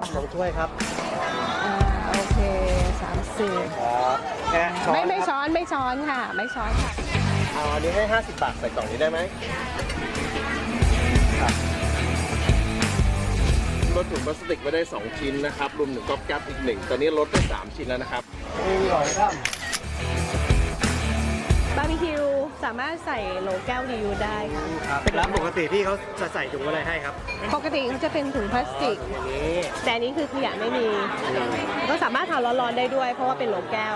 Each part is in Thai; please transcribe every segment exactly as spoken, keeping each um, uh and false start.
สองถ้วยครับอ่าโอเคสามสิบครับแค่ช้อนไม่ไม่ช้อนไม่ช้อนค่ะไม่ช้อนค่ะเอาอันนี้ให้ห้าสิบบาทใส่กล่องนี้ได้ไหมลดถุงพลาสติกไปได้สองชิ้นนะครับรวมถึงก๊อบแก๊บอีกหนึ่งตอนนี้ลดได้สามชิ้นแล้วนะครับนี่อร่อยครับบาร์บีคิวสามารถใส่โหลแก้วรีวิวได้ค่ะเป็นร้านปกติที่เขาจะใส่ถุงอะไรให้ครับปกติเขาจะเป็นถุงพลาสติกแต่อันนี้คือขยะไม่มีก็สามารถทานร้อนๆได้ด้วยเพราะว่าเป็นโหลแก้ว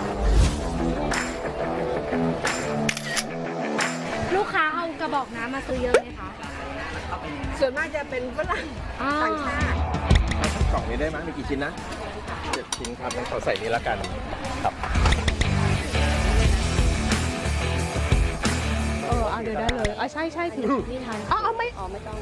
ลูกค้าเอากระบอกน้ำมาซื้อเยอะไหมคะส่วนมากจะเป็นฝรั่งต่างชาติกล่องนี้ได้ไหมมีกี่ชิ้นนะเจ็ดชิ้นครับงั้นขอใส่นี้แล้วกันครับเออเอาเดี๋ยวได้เลยอ๋อใช่ใช่ถึงนี่ทันอ๋อเอาไม่อ๋อไม่ต้อง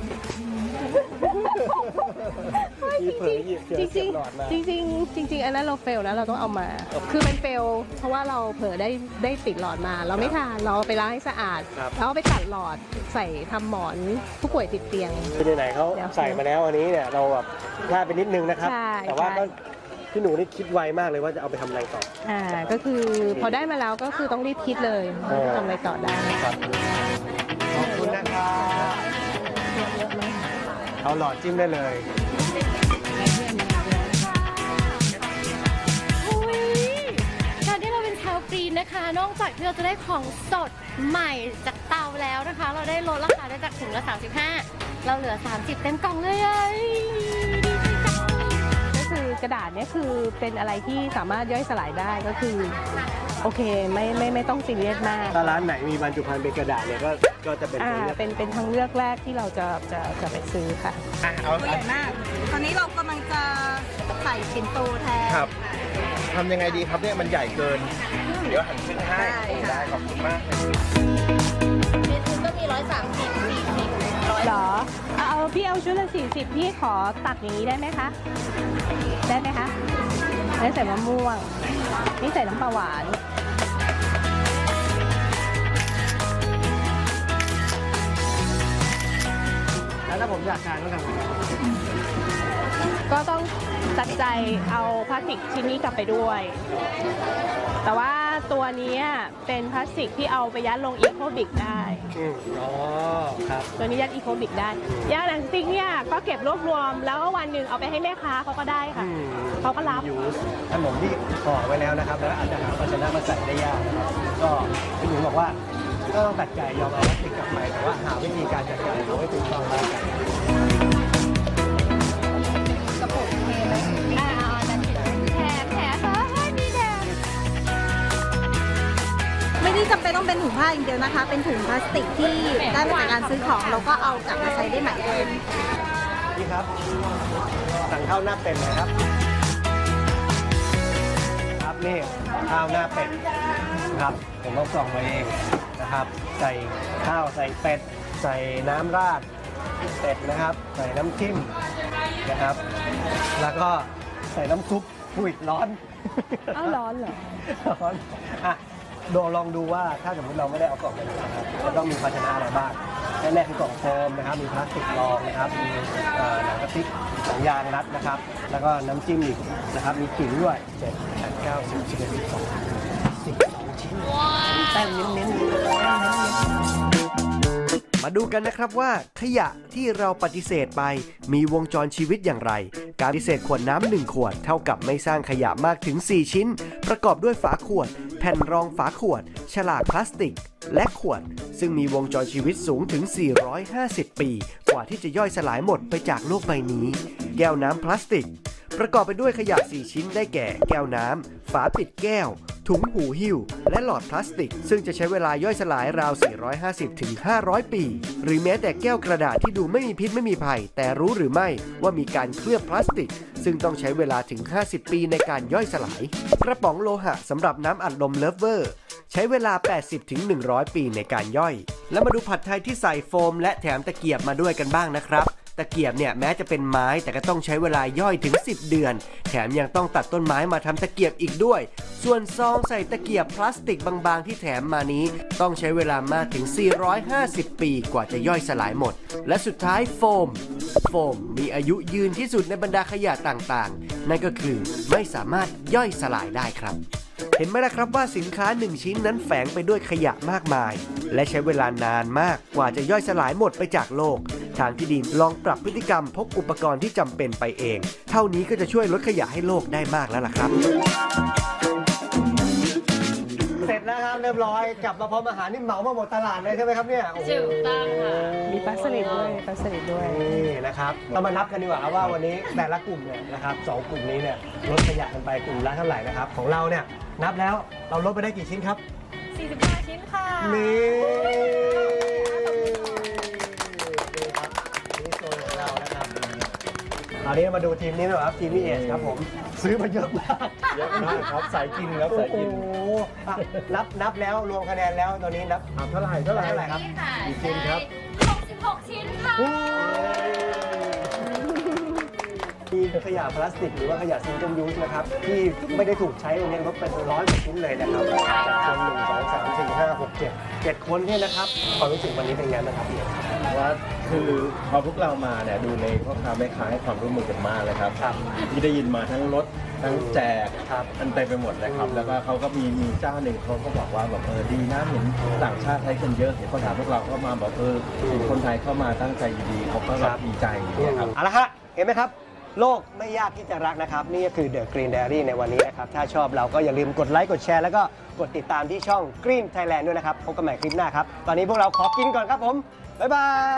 จริงจริงจริงจริงจริงจริงอันนั้นเราเฟลนะเราต้องเอามาคือมันเฟลเพราะว่าเราเผลอได้ได้ติดหลอดมาเราไม่ทานเราไปล้างให้สะอาดแล้วไปตัดหลอดใส่ทำหมอนผู้ป่วยติดเตียงคือไหนๆเขาใส่มาแล้วอันนี้เนี่ยเราแบบพลาดไปนิดนึงนะครับแต่ว่าก็พี่หนูนี่คิดไวมากเลยว่าจะเอาไปทำอะไรต่ออ่าก็คือพอได้มาแล้วก็คือต้องรีบคิดเลยว่าทำอะไรต่อได้ขอบคุณนะครับเอาหลอดจิ้มได้เลยการที่เราเป็นชาวกรีนนะคะนอกจากที่เราจะได้ของสดใหม่จากเตาแล้วนะคะเราได้ลดราคาได้จากถุงละสามสิบห้าเราเหลือสามสิบเต็มกล่องเลยคือกระดาษเนี่ยคือเป็นอะไรที่สามารถย่อยสลายได้ก็คือโอเคไม่ไม่ไม่ต้องซีเรียสมากถ้าร้านไหนมีบรรจุภัณฑ์เป็นกระดาษเนี่ยก็ก็จะเป็นอ่าเป็นเป็นทางเลือกแรกที่เราจะจะจะไปซื้อค่ะอ่ะเอาใหญ่มากตอนนี้เรากำลังจะใส่ปิ่นโตแทนครับทำยังไงดีครับเนี่ยมันใหญ่เกินเดี๋ยวหั่นครึ่งให้ได้ขอบคุณมากเมนูก็มีร้อยสามสิบสี่สิบหรอเอาพี่เอาชุดละสี่สิบพี่ขอตักอย่างนี้ได้ไหมคะได้ไหมคะนี่ใส่มะม่วงนี่ใส่น้ำปลาหวานแล้วถ้าผมอยากทานก็ทำไงก็ต้องตัดใจเอาพลาสติกชิ้นนี้กลับไปด้วยแต่ว่าตัวนี้เป็นพลาสติกที่เอาไปยัดลงอีโคบิกได้อ๋อครับตัวนี้ยัดอีโคบิกได้ยาหนังสติ๊กเนี่ยก็เก็บรวบรวมแล้วก็วันหนึ่งเอาไปให้แม่ค้าเขาก็ได้ค่ะเขาก็รับขนมที่ห่อไว้แล้วนะครับแล้วอาจจะหาภาชนะมาใส่ได้ยากนะครับก็พี่หนูบอกว่าก็ต้องตัดใจยอมเอาพลาสติกกลับไปแต่ว่าหาวิธีการจัดการเอาไว้ถูกต้องแล้วกันกระปุกเทไหมอ่าแถมแถมเฮ้ยมีแถมไม่ได้จำเป็นต้องเป็นถุงผ้าอย่างเดียวนะคะเป็นถุงพลาสติกที่ได้มาจากการซื้อของเราก็เอากลับมาใช้ได้ใหม่เลยนี่ครับสั่งข้าวหน้าเป็ดนะครับครับนี่ข้าวหน้าเป็ดครับผมต้องส่องมาเองนะครับใส่ข้าวใส่เป็ดใส่น้ำราดเป็ดนะครับใส่น้ำจิ้มนะครับแล้วก็ใส่น้ำซุปอุ้ยร้อนอ้าวร้อนเหรอร้อนอ่ะโดลองดูว่าถ้าสมมติเราไม่ได้เอากล่องไปนะครับจะต้องมีภาชนะอะไรบ้างแน่ๆคือกล่องโฟมนะครับมีพลาสติกรองนะครับมีหนังกระติกหนังยางรัดนะครับแล้วก็น้ำจิ้มอีกนะครับมีขิงด้วยเจ็ดแปดเก้าสิบสิบเอ็ดสิบสองสิบสองชิ้นแป้งเน้นๆมาดูกันนะครับว่าขยะที่เราปฏิเสธไปมีวงจรชีวิตอย่างไรการปฏิเสธขวดน้ำหนึ่งขวดเท่ากับไม่สร้างขยะมากถึงสี่ชิ้นประกอบด้วยฝาขวดแผ่นรองฝาขวดฉลากพลาสติกและขวดซึ่งมีวงจรชีวิตสูงถึงสี่ร้อยห้าสิบปีกว่าที่จะย่อยสลายหมดไปจากโลกใบนี้แก้วน้ำพลาสติกประกอบไปด้วยขยะสี่ชิ้นได้แก่แก้วน้ำฝาปิดแก้วถุงหูหิ้วและหลอดพลาสติกซึ่งจะใช้เวลาย่อยสลายราวสี่ร้อยห้าสิบถึงห้าร้อยปีหรือแม้แต่แก้วกระดาษที่ดูไม่มีพิษไม่มีภัยแต่รู้หรือไม่ว่ามีการเคลือบพลาสติกซึ่งต้องใช้เวลาถึงห้าสิบปีในการย่อยสลายกระป๋องโลหะสำหรับน้ำอัดลมเลิฟเวอร์ใช้เวลา แปดสิบถึงหนึ่งร้อย ปีในการย่อยแล้วมาดูผัดไทยที่ใส่โฟมและแถมตะเกียบมาด้วยกันบ้างนะครับตะเกียบเนี่ยแม้จะเป็นไม้แต่ก็ต้องใช้เวลาย่อยถึงสิบเดือนแถมยังต้องตัดต้นไม้มาทำตะเกียบอีกด้วยส่วนซองใส่ตะเกียบพลาสติกบางๆที่แถมมานี้ต้องใช้เวลามากถึงสี่ร้อยห้าสิบปีกว่าจะย่อยสลายหมดและสุดท้ายโฟมโฟมมีอายุยืนที่สุดในบรรดาขยะต่างๆนั่นก็คือไม่สามารถย่อยสลายได้ครับเห็นไหมล่ะครับว่าสินค้าหนึ่งชิ้นนั้นแฝงไปด้วยขยะมากมายและใช้เวลานานมากกว่าจะย่อยสลายหมดไปจากโลกทางที่ดีลองปรับพฤติกรรมพกอุปกรณ์ที่จำเป็นไปเองเท่านี้ก็จะช่วยลดขยะให้โลกได้มากแล้วล่ะครับเสร็จแล้วครับเรียบร้อยกลับมาพร้อมอาหารนี่เหมามาหมดตลาดเลยใช่ไหมครับเนี่ยถูกต้องค่ะมีปลาสลิดด้วยปลาสลิดด้วยนี่นะครับเรามานับกันดีกว่าว่าวันนี้แต่ละกลุ่มเนี่ยนะครับสองกลุ่มนี้เนี่ยลดขยะกันไปกลุ่มละเท่าไหร่นะครับของเราเนี่ยนับแล้วเราลดไปได้กี่ชิ้นครับสี่สิบห้าชิ้นค่ะนี่นี่ครับนี่โซนของเรานะครับตอนนี้มาดูทีมนี้หน่อยครับทีมนี้เอสครับผมซื้อมาเยอะมากเยอะมากครับสายกินครับสายกินโอ้โหนับนับแล้วรวมคะแนนแล้วตอนนี้นับเท่าไหร่เท่าไหร่เท่าไหร่ครับกี่ชิ้นครับหกสิบหกชิ้นค่ะมีขยะพลาสติกหรือว่าขยะซิงเกิลยูสนะครับที่ไม่ได้ถูกใช้วันนี้ลดเป็นร้อยกว่าชิ้นเลยนะครับจากคนหนึ่งสองสามสี่ห้าหกเจ็ดเจ็ดคนเนี่ยนะครับความรู้สึกวันนี้เป็นไงบ้างครับพี่ว่าคือพอพวกเรามาเนี่ยดูในพ่อค้าแม่ค้าให้ความร่วมมือกันมากเลยครับที่ได้ยินมาทั้งรถทั้งแจกอันเต็มไปหมดเลยครับแล้วก็เขาก็มีมีเจ้าหนึ่งเขาก็บอกว่าแบบเออดีนะเห็นต่างชาติใช้กันเยอะเห็นคนไทยพวกเราก็มาบอกเออคนไทยเข้ามาตั้งใจดีเขาก็แบบดีใจนะครับเอาละฮะเห็นไหมครับโลกไม่ยากที่จะรักนะครับนี่ก็คือ The Green Diary ในวันนี้นะครับถ้าชอบเราก็อย่าลืมกดไลค์กดแชร์แล้วก็กดติดตามที่ช่อง Green Thailand ด้วยนะครับพบกันใหม่คลิปหน้าครับตอนนี้พวกเราขอกินก่อนครับผมบ๊ายบาย